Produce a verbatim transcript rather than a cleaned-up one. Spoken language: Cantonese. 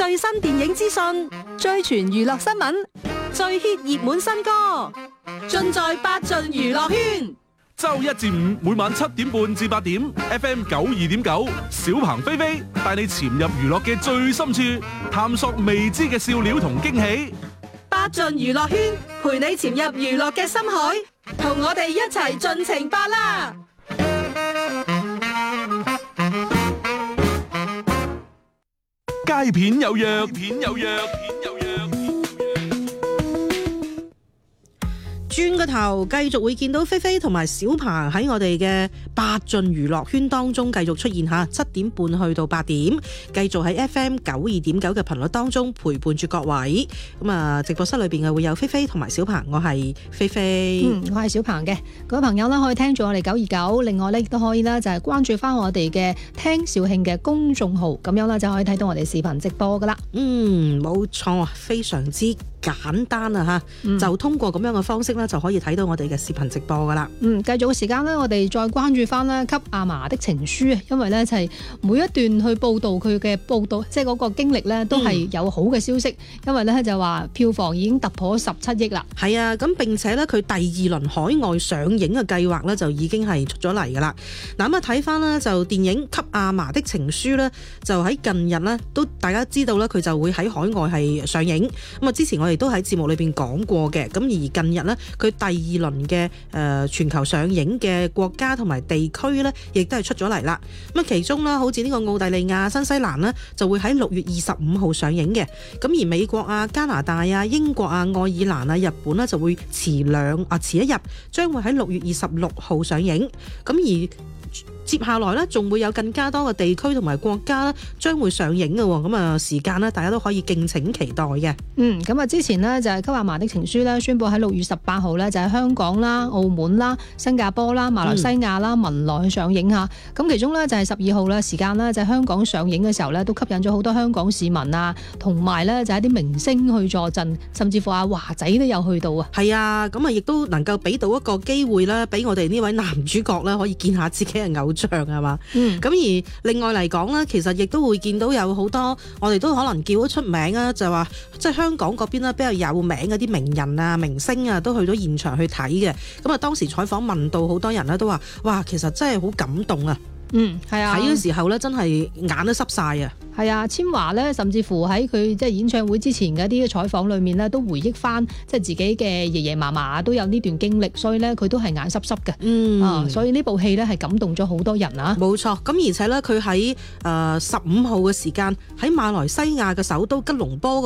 最新電影資訊，最全娛樂新聞，最 hit 熱門新歌，盡在八盡娛樂圈。 周一至五每晚七點半至八點 ，F M 九二點九，小鵬飛飛帶你潛入娛樂嘅最深處，探索未知嘅笑料同驚喜。 八盡娛樂圈，陪你潛入娛樂嘅深海，同我哋一齊盡情爆啦！ 街片有約，片有約，片有約。 轉個頭，繼續會見到菲菲同埋小鵬喺我哋嘅八盡娛樂圈當中繼續出現吓，七點半去到八點，繼續喺 F M 九二點九嘅頻率當中陪伴住各位。咁啊，直播室裏邊嘅會有菲菲同埋小鵬，我係菲菲， 嗯，我係小鵬嘅。各位朋友呢，可以聽住我哋九二九，另外呢亦都可以呢，就係關注翻我哋嘅聽肇慶嘅公眾號，咁樣呢，就可以睇到我哋視頻直播噶啦。 嗯，冇錯，非常之簡單啊吓、嗯，就通過咁樣嘅方式咧，就可以睇到我哋嘅視頻直播噶啦。 嗯，繼續嘅時間呢，我哋再關注翻呢給阿嫲的情書啊，因為呢就係每一段去報道佢嘅報道，即係嗰個經歷呢都係有好嘅消息、嗯，因為呢就話票房已經突破十七億啦。係啊， 咁並且呢，佢第二輪海外上映嘅計劃呢，就已經係出咗嚟噶啦。嗱咁啊睇翻呢，就電影給阿嫲的情書呢，就喺近日呢，都大家知道呢，佢就會喺海外係上映。咁啊之前我哋都喺節目裏邊講過嘅，咁而近日呢，佢第二輪嘅誒全球上映嘅國家同埋地區呢，亦都係出咗嚟啦。咁啊，其中啦，好似呢個奧地利亞、新西蘭呢，就會喺六月二十五號上映嘅。咁而美國啊、加拿大啊、英國啊、愛爾蘭啊、日本呢，就會遲兩啊遲一日，將會喺六月二十六號上映。咁而接下來呢，仲會有更加多嘅地區同埋國家呢，將會上映嘅。咁啊，時間呢，大家都可以敬請期待嘅。 嗯，咁啊，之前呢，就係給阿嫲的情書呢，宣布喺六月十八號呢，就喺香港啦、澳門啦、新加坡啦、馬來西亞啦、文萊去上映吓。咁其中呢，就係十二號啦，時間呢，就係香港上映嘅時候呢，都吸引咗好多香港市民啊，同埋呢，就係啲明星去助陣，甚至乎阿華仔都有去到啊。 係啊，咁啊，亦都能夠俾到一個機會啦，俾我哋呢位男主角呢，可以見下自己嘅偶像係嘛。嗯，咁而另外嚟講呢，其實亦都會見到有好多我哋都可能叫得出名啊，就話即係香港嗰邊呢，比較有名嗰啲名人啊、明星啊，都去咗現場去睇嘅。咁啊，當時採訪問到好多人呢，都話哇，其實真係好感動啊。 嗯，係啊， 睇嘅時候咧，真係眼都濕晒啊！ 係啊，千嬅咧，甚至乎喺佢即係演唱會之前嘅啲採訪裏面咧，都回憶翻即係自己嘅爺爺嫲嫲都有呢段經歷，所以咧佢都係眼濕濕嘅。嗯，啊，所以呢部戲咧係感動咗好多人啊！ 冇錯，咁而且咧佢喺誒十五號嘅時間喺馬來西亞嘅首都吉隆坡